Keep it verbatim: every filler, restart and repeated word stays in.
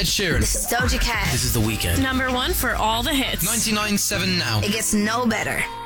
Ed Sheeran. This is Doja Cat. This is The Weeknd. Number one for all the hits. ninety-nine point seven now. It gets no better.